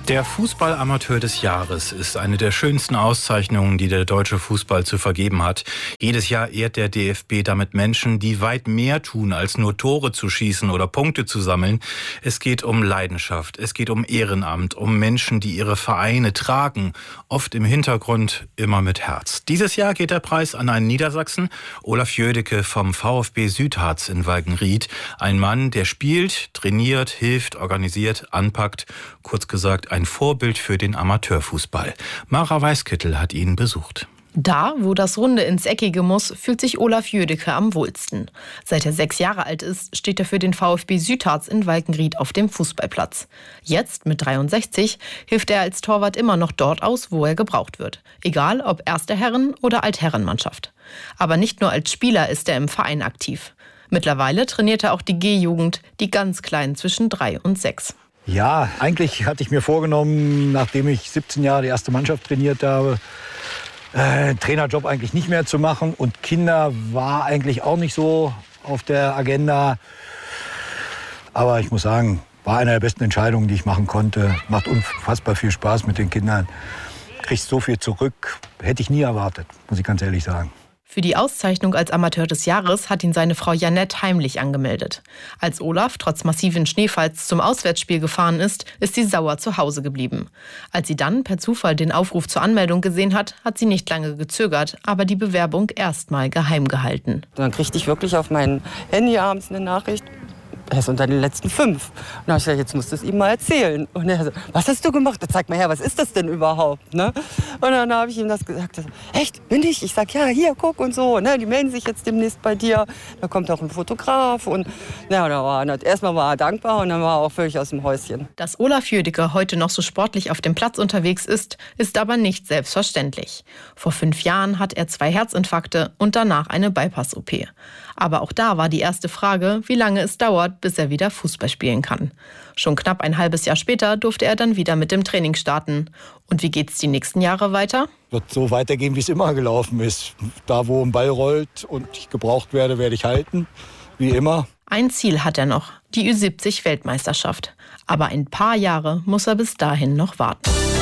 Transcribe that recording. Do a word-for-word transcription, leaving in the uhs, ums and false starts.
Der Fußballamateur des Jahres ist eine der schönsten Auszeichnungen, die der deutsche Fußball zu vergeben hat. Jedes Jahr ehrt der D F B damit Menschen, die weit mehr tun, als nur Tore zu schießen oder Punkte zu sammeln. Es geht um Leidenschaft, es geht um Ehrenamt, um Menschen, die ihre Vereine tragen, oft im Hintergrund, immer mit Herz. Dieses Jahr geht der Preis an einen Niedersachsen, Olaf Jödecke vom VfB Südharz in Walkenried. Ein Mann, der spielt, trainiert, hilft, organisiert, anpackt, kurz gesagt ein Vorbild für den Amateurfußball. Mara Weißkittel hat ihn besucht. Da, wo das Runde ins Eckige muss, fühlt sich Olaf Jödecke am wohlsten. Seit er sechs Jahre alt ist, steht er für den VfB Südharz in Walkenried auf dem Fußballplatz. Jetzt, mit dreiundsechzig, hilft er als Torwart immer noch dort aus, wo er gebraucht wird. Egal, ob erste Herren- oder Altherrenmannschaft. Aber nicht nur als Spieler ist er im Verein aktiv. Mittlerweile trainiert er auch die G-Jugend, die ganz Kleinen zwischen drei und sechs. Ja, eigentlich hatte ich mir vorgenommen, nachdem ich siebzehn Jahre die erste Mannschaft trainiert habe, äh, Trainerjob eigentlich nicht mehr zu machen. Und Kinder war eigentlich auch nicht so auf der Agenda. Aber ich muss sagen, war eine der besten Entscheidungen, die ich machen konnte. Macht unfassbar viel Spaß mit den Kindern. Kriegst so viel zurück. Hätte ich nie erwartet, muss ich ganz ehrlich sagen. Für die Auszeichnung als Amateur des Jahres hat ihn seine Frau Janette heimlich angemeldet. Als Olaf trotz massiven Schneefalls zum Auswärtsspiel gefahren ist, ist sie sauer zu Hause geblieben. Als sie dann per Zufall den Aufruf zur Anmeldung gesehen hat, hat sie nicht lange gezögert, aber die Bewerbung erstmal geheim gehalten. Dann kriegte ich wirklich auf mein Handy abends eine Nachricht. Er ist unter den letzten fünf. Und dann habe ich gesagt, jetzt musst du es ihm mal erzählen. Und er so, was hast du gemacht? Zeig mal her, was ist das denn überhaupt? Ne? Und dann habe ich ihm das gesagt. Echt, bin ich? Ich sage, ja, hier, guck und so. Ne? Die melden sich jetzt demnächst bei dir. Da kommt auch ein Fotograf. Und ja, da war er, erstmal war er dankbar und dann war er auch völlig aus dem Häuschen. Dass Olaf Jödecke heute noch so sportlich auf dem Platz unterwegs ist, ist aber nicht selbstverständlich. Vor fünf Jahren hat er zwei Herzinfarkte und danach eine Bypass-O P. Aber auch da war die erste Frage, wie lange es dauert, bis er wieder Fußball spielen kann. Schon knapp ein halbes Jahr später durfte er dann wieder mit dem Training starten. Und wie geht's die nächsten Jahre weiter? Wird so weitergehen, wie es immer gelaufen ist. Da, wo ein Ball rollt und ich gebraucht werde, werde ich halten, wie immer. Ein Ziel hat er noch, die Ü siebzig Weltmeisterschaft. Aber ein paar Jahre muss er bis dahin noch warten.